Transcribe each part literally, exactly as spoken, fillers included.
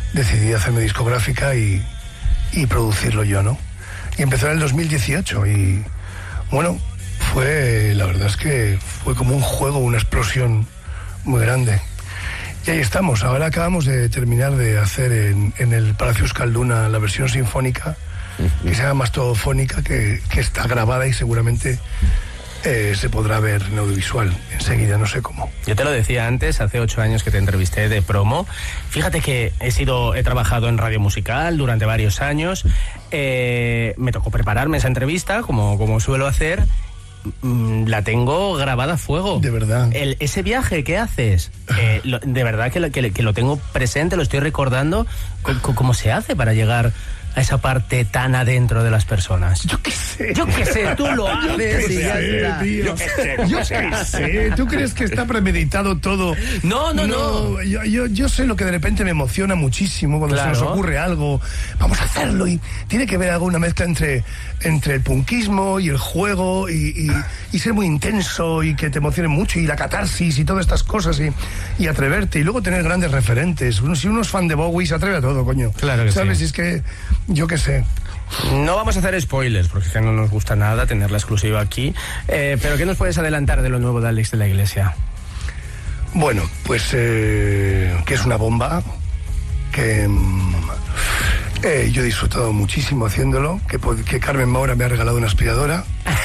decidí hacerme discográfica y, y producirlo yo, ¿no? Y empezó en el dos mil dieciocho y, bueno, fue, la verdad es que fue como un juego, una explosión muy grande. Y ahí estamos. Ahora acabamos de terminar de hacer en, en el Palacio Euskalduna la versión sinfónica, que se llama Mastodofónica, que, que está grabada y seguramente eh, se podrá ver en audiovisual enseguida, no sé cómo. Yo te lo decía antes, hace ocho años que te entrevisté de promo. Fíjate que he sido, he trabajado en radio musical durante varios años. Eh, me tocó prepararme esa entrevista, como, como suelo hacer. La tengo grabada a fuego. De verdad. El, ese viaje que haces, eh, lo, de verdad que lo, que, que lo tengo presente, lo estoy recordando. ¿Cómo, cómo se hace para llegar a esa parte tan adentro de las personas? Yo qué sé. Yo qué sé, tú lo haces y ya está. Yo qué sé, yo qué sé. ¿Tú crees que está premeditado todo? No, no, no. no. Yo, yo, yo sé lo que de repente me emociona muchísimo cuando Claro. se nos ocurre algo. Vamos a hacerlo y tiene que ver alguna mezcla entre, entre el punkismo y el juego y, y, y ser muy intenso y que te emocione mucho y la catarsis y todas estas cosas y, y atreverte y luego tener grandes referentes. Uno, si uno es fan de Bowie se atreve a todo, coño. Claro que ¿Sabes? sí. Y es que yo qué sé. No vamos a hacer spoilers, porque es que no nos gusta nada tener la exclusiva aquí. Eh, pero ¿qué nos puedes adelantar de lo nuevo de Alex de la Iglesia? Bueno, pues eh, que es una bomba, que mm, eh, yo he disfrutado muchísimo haciéndolo, que, que Carmen Maura me ha regalado una aspiradora.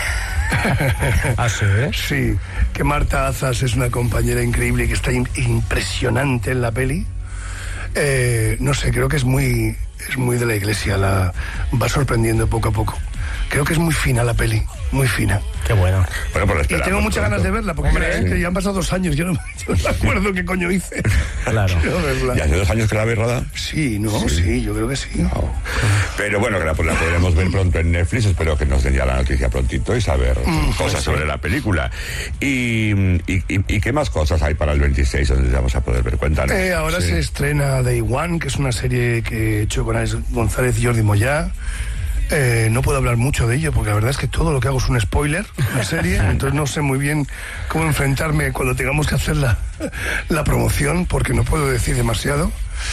¿Ah, sí? Sí, que Marta Azas es una compañera increíble y que está in- impresionante en la peli. Eh, no sé, creo que es muy, es muy de la Iglesia, la va sorprendiendo poco a poco. Creo que es muy fina la peli, muy fina. Qué bueno. Bueno, pues Y tengo muchas ganas de verla, porque Hombre, es que sí. ya han pasado dos años, yo no, yo no me acuerdo qué coño hice. Claro. Quiero verla. ¿Y hace dos años que la habéis rodado? Sí, no, sí. sí, yo creo que sí. No. Pero bueno, que la, pues la podremos ver pronto en Netflix. Espero que nos den ya la noticia prontito y saber Mm, cosas sí. sobre la película. Y, y, y, ¿Y qué más cosas hay para el veintiséis donde vamos a poder ver? Cuéntanos. Eh, ahora Sí. se estrena Day One, que es una serie que he hecho con Alex González y Jordi Moyá. Eh, no puedo hablar mucho de ello porque la verdad es que todo lo que hago es un spoiler, una serie, entonces no sé muy bien cómo enfrentarme cuando tengamos que hacer la, la promoción porque no puedo decir demasiado.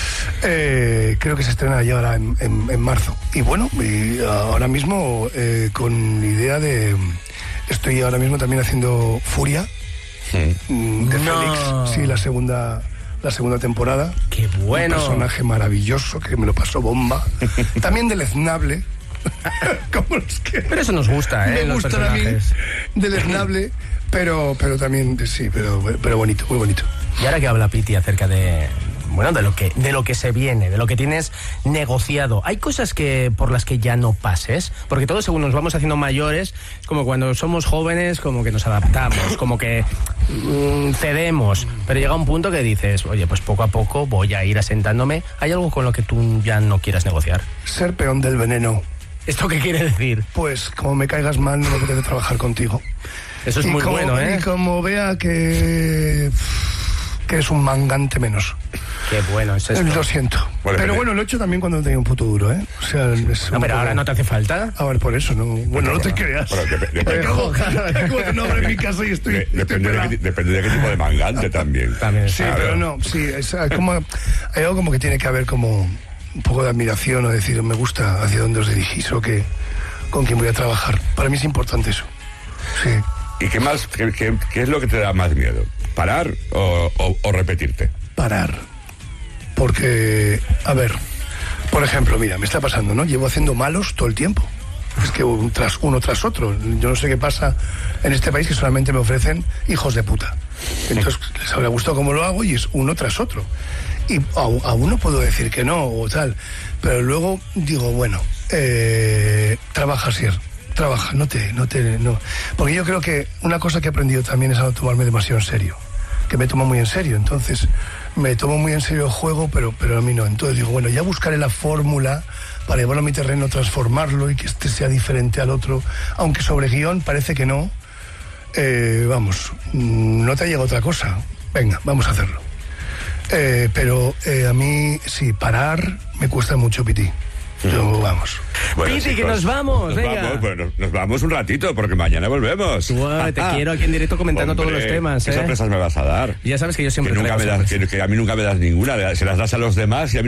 Eh, creo que se estrena ya ahora en, en, en marzo. Y bueno, y ahora mismo eh, con idea de... Estoy ahora mismo también haciendo Furia mm, de No. Félix, sí, la segunda... la segunda temporada. Qué bueno. Un personaje maravilloso que me lo pasó bomba. También deleznable. Como los que Pero eso nos gusta, ¿eh? me los gustan a mí. personajes. Deleznable, pero, pero también, sí, pero, pero bonito, muy bonito. Y ahora que habla Piti acerca de, bueno, de lo que, de lo que se viene, de lo que tienes negociado, ¿hay cosas que por las que ya no pases? Porque todos según nos vamos haciendo mayores, es como cuando somos jóvenes, como que nos adaptamos, como que mm, cedemos, pero llega un punto que dices, oye, pues poco a poco voy a ir asentándome. ¿Hay algo con lo que tú ya no quieras negociar? Ser peón del veneno. ¿Esto qué quiere decir? Pues como me caigas mal, no me apetece trabajar contigo. Eso es Y muy como- bueno, ¿eh? Y como vea que... que es un mangante menos. Qué bueno es esto. Lo siento. Bueno, pero pero- bueno, lo he hecho también cuando tenía un puto duro, ¿eh? O sea, es No, un pero poco- ahora no te hace falta. A ver, por eso, no. Bueno, no te creas. Bueno, dep- dep- Como- como que no abre mi casa y estoy. de- estoy depende, de pelado. qué, depende de qué tipo de mangante también. También. Sí, Claro. pero no, sí, es hay como, hay algo como que tiene que haber como un poco de admiración o decir, me gusta hacia dónde os dirigís o que, con quién voy a trabajar. Para mí es importante eso. Sí. ¿Y qué más? Qué, qué- qué es lo que te da más miedo? ¿Parar o, o- o repetirte? Parar. Porque, a ver, por ejemplo, mira, me está pasando, ¿no? Llevo haciendo malos todo el tiempo. Es que un tras, uno tras otro. Yo no sé qué pasa en este país que solamente me ofrecen hijos de puta. Entonces les habrá gustado cómo lo hago y es uno tras otro. Y a, a uno puedo decir que no o tal, pero luego digo, bueno, eh, trabaja, Sier, trabaja, no te, no te, no. Porque yo creo que una cosa que he aprendido también es a no tomarme demasiado en serio, que me tomo muy en serio, entonces me tomo muy en serio el juego, pero, pero a mí no. Entonces digo, bueno, ya buscaré la fórmula para llevarlo a mi terreno, transformarlo y que este sea diferente al otro, aunque sobre guión parece que no. Eh, vamos, no te llega otra cosa. Venga, vamos a hacerlo. Eh, pero eh, a mí, sí, parar me cuesta mucho, Piti. Yo, vamos. Bueno, Piti, que chicos, nos vamos, nos venga. vamos, bueno, nos vamos un ratito porque mañana volvemos. Uah, te quiero aquí en directo comentando Hombre, todos los temas, ¿qué ¿eh? sorpresas me vas a dar? Ya sabes que yo siempre Que, nunca me traigo das, sorpresas. que, que a mí nunca me das ninguna, se las das a los demás y a mí